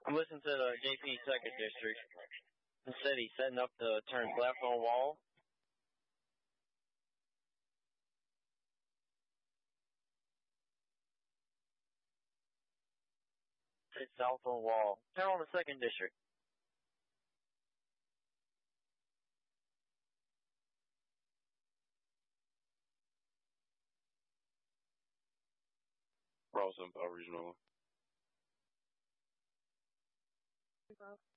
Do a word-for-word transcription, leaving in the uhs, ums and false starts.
I'm listening to the J P second District. Instead, he's setting up to turn left on Wall. It's south on Wall. Turn on the second District. Ross, Original.